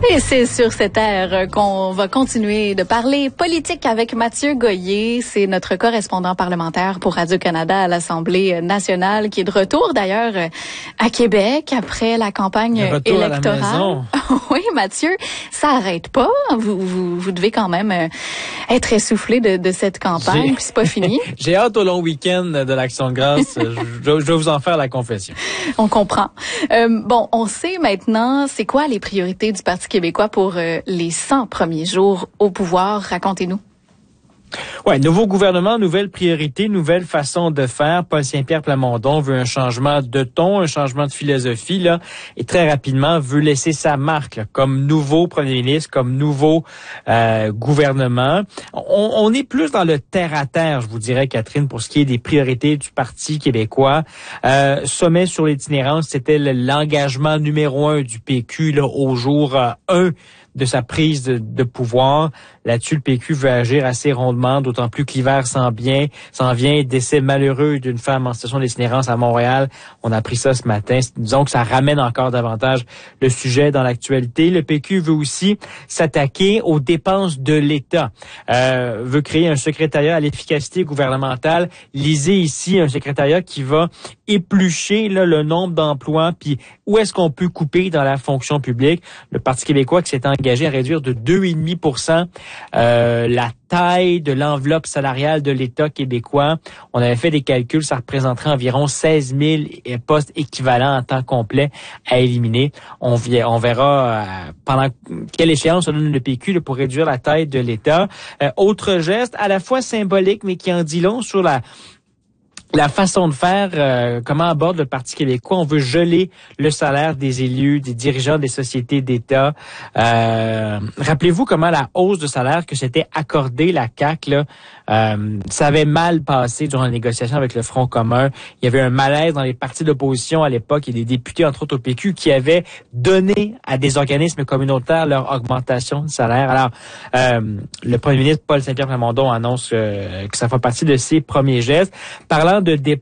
Et c'est sur cette ère qu'on va continuer de parler politique avec Mathieu Goyer. C'est notre correspondant parlementaire pour Radio-Canada à l'Assemblée nationale, qui est de retour d'ailleurs à Québec après la campagne électorale. Oui, Mathieu, ça arrête pas. Vous devez quand même être essoufflé de cette campagne, puis c'est pas fini. J'ai hâte au long week-end de l'Action de grâce. je vais vous en faire la confession. On comprend. Bon, on sait maintenant c'est quoi les priorités du Parti québécois pour les 100 premiers jours au pouvoir. Racontez-nous. Ouais, nouveau gouvernement, nouvelle priorité, nouvelle façon de faire. Paul Saint-Pierre Plamondon veut un changement de ton, un changement de philosophie, là, et très rapidement veut laisser sa marque, là, comme nouveau premier ministre, comme nouveau gouvernement. On est plus dans le terre-à-terre, je vous dirais, Catherine, pour ce qui est des priorités du Parti québécois. Sommet sur l'itinérance, c'était l'engagement numéro 1 du PQ, là, au jour 1 de sa prise de pouvoir. Là-dessus, le PQ veut agir assez rondement, d'autant plus que l'hiver s'en vient. Décès malheureux d'une femme en situation d'itinérance à Montréal. On a appris ça ce matin. Disons que ça ramène encore davantage le sujet dans l'actualité. Le PQ veut aussi s'attaquer aux dépenses de l'État. Veut créer un secrétariat à l'efficacité gouvernementale. Lisez ici un secrétariat qui va éplucher là, le nombre d'emplois, puis où est-ce qu'on peut couper dans la fonction publique. Le Parti québécois qui s'est engagé à réduire de 2,5% la taille de l'enveloppe salariale de l'État québécois. On avait fait des calculs, ça représenterait environ 16 000 postes équivalents en temps complet à éliminer. On verra pendant quelle échéance on donne le PQ pour réduire la taille de l'État. Autre geste à la fois symbolique, mais qui en dit long sur la façon de faire, comment aborde le Parti québécois. On veut geler le salaire des élus, des dirigeants des sociétés d'État. Rappelez-vous comment la hausse de salaire que s'était accordée la CAQ, là, ça avait mal passé durant la négociation avec le Front commun. Il y avait un malaise dans les partis d'opposition à l'époque et des députés, entre autres au PQ, qui avaient donné à des organismes communautaires leur augmentation de salaire. Alors, le premier ministre Paul Saint-Pierre Plamondon annonce que ça fait partie de ses premiers gestes. Parlant de